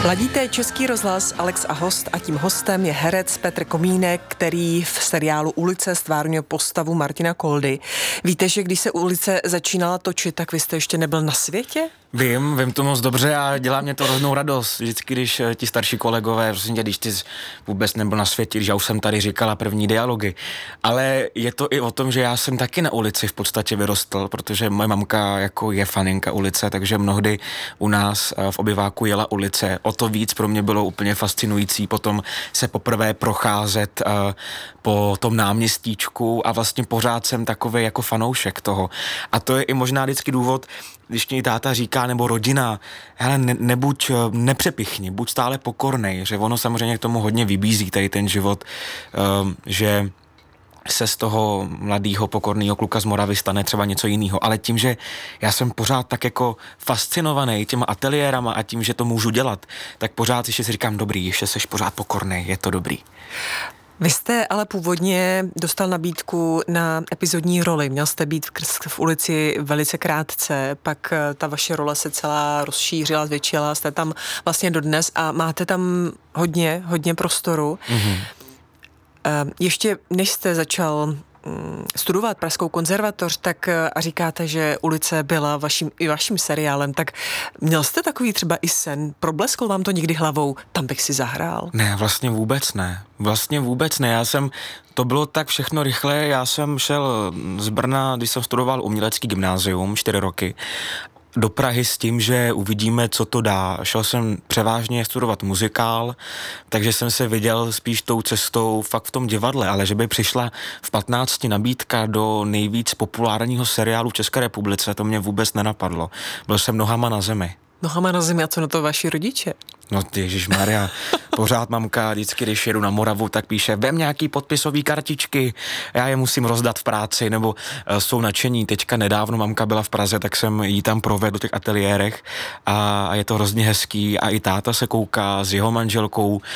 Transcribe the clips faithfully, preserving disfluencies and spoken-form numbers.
Ladíte Český rozhlas, Alex a host, a tím hostem je herec Petr Komínek, který v seriálu Ulice stvárnil postavu Martina Koldy. Víte, že když se Ulice začínala točit, tak vy jste ještě nebyl na světě? Vím, vím to moc dobře a dělá mě to hroznou radost. Vždycky, když ti starší kolegové, prostě tě, když ty vůbec nebyl na světě, když já už jsem tady říkala první dialogy. Ale je to i o tom, že já jsem taky na ulici v podstatě vyrostl, protože moje mamka jako je faninka Ulice, takže mnohdy u nás v obyváku jela Ulice. O to víc pro mě bylo úplně fascinující potom se poprvé procházet uh, po tom náměstíčku a vlastně pořád jsem takový jako fanoušek toho. A to je i možná vždycky důvod, když mě táta říká, nebo rodina, hele, ne, nebuď nepřepichni, buď stále pokornej, že ono samozřejmě k tomu hodně vybízí tady ten život, um, že se z toho mladého pokorného kluka z Moravy stane třeba něco jiného, ale tím, že já jsem pořád tak jako fascinovaný těma ateliérama a tím, že to můžu dělat, tak pořád ještě si říkám, dobrý, ještě seš pořád pokornej, je to dobrý. Vy jste ale původně dostal nabídku na epizodní roli. Měl jste být v, v Ulici velice krátce, pak ta vaše role se celá rozšířila, zvětšila, jste tam vlastně dodnes a máte tam hodně, hodně prostoru. Mm-hmm. Ještě než jste začal studovat Pražskou konzervatoř, tak a říkáte, že Ulice byla vaším, i vaším seriálem, tak měl jste takový třeba i sen? Probleskl vám to někdy hlavou? Tam bych si zahrál? Ne, vlastně vůbec ne. Vlastně vůbec ne. Já jsem, to bylo tak všechno rychle, já jsem šel z Brna, když jsem studoval umělecký gymnázium, čtyři roky, do Prahy s tím, že uvidíme, co to dá. Šel jsem převážně studovat muzikál, takže jsem se viděl spíš tou cestou fakt v tom divadle, ale že by přišla v patnácti nabídka do nejvíc populárního seriálu v České republice, to mě vůbec nenapadlo. Byl jsem nohama na zemi. Nohama na zemi, a co na to vaši rodiče? No ježišmarja, pořád mamka, vždycky, když jedu na Moravu, tak píše, vem nějaký podpisový kartičky, já je musím rozdat v práci, nebo uh, jsou nadšení. Teďka nedávno mamka byla v Praze, tak jsem jí tam provedl do těch ateliérech a, a je to hrozně hezký a i táta se kouká s jeho manželkou, uh,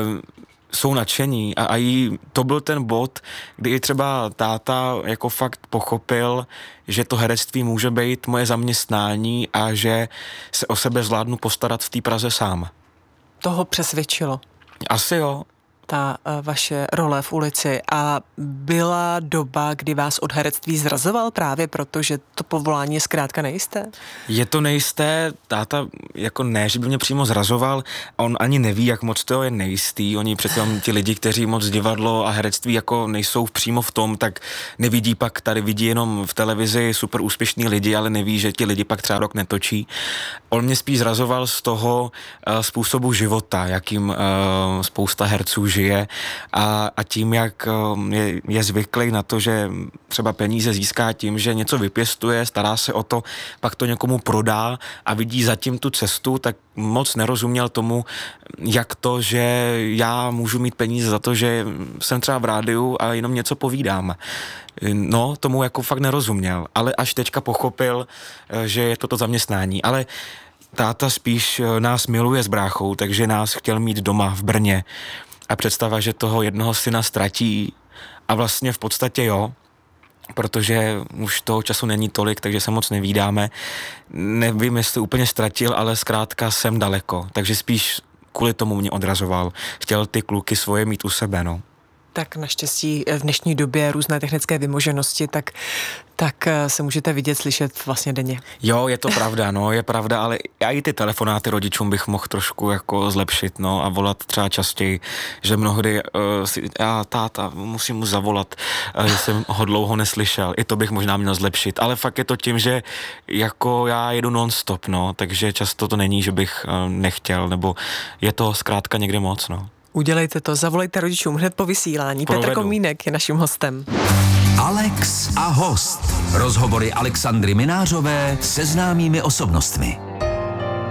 jsou nadšení a, a jí, to byl ten bod, kdy třeba táta jako fakt pochopil, že to herectví může být moje zaměstnání a že se o sebe zvládnu postarat v té Praze sám. Toho přesvědčilo? Asi jo. Ta uh, vaše role v Ulici. A byla doba, kdy vás od herectví zrazoval právě proto, že to povolání je zkrátka nejisté? Je to nejisté, táta jako ne, že by mě přímo zrazoval, on ani neví, jak moc to je nejistý, oni přece ti lidi, kteří moc divadlo a herectví jako nejsou přímo v tom, tak nevidí pak, tady vidí jenom v televizi super úspěšní lidi, ale neví, že ti lidi pak třeba rok netočí. On mě spíš zrazoval z toho uh, způsobu života, jakým uh, spousta herců žije a, a tím, jak je, je zvyklý na to, že třeba peníze získá tím, že něco vypěstuje, stará se o to, pak to někomu prodá a vidí zatím tu cestu, tak moc nerozuměl tomu, jak to, že já můžu mít peníze za to, že jsem třeba v rádiu a jenom něco povídám. No, tomu jako fakt nerozuměl, ale až teďka pochopil, že je to to zaměstnání, ale táta spíš nás miluje s bráchou, takže nás chtěl mít doma v Brně. A představa, že toho jednoho syna ztratí a vlastně v podstatě jo, protože už toho času není tolik, takže se moc nevídáme. Nevím, jestli úplně ztratil, ale zkrátka jsem daleko, takže spíš kvůli tomu mě odrazoval. Chtěl ty kluky svoje mít u sebe, no. Tak naštěstí v dnešní době různé technické vymoženosti, tak, tak se můžete vidět, slyšet vlastně denně. Jo, je to pravda, no, je pravda, ale já i ty telefonáty rodičům bych mohl trošku jako zlepšit, no, a volat třeba častěji, že mnohdy uh, si, já táta, musím mu zavolat, uh, že jsem ho dlouho neslyšel, i to bych možná měl zlepšit, ale fakt je to tím, že jako já jedu non-stop, no, takže často to není, že bych uh, nechtěl, nebo je to zkrátka někde moc, no. Udělejte to, zavolejte rodičům hned po vysílání. Provedu. Petr Komínek je naším hostem. Alex a host. Rozhovory Alexandry Minářové se známými osobnostmi.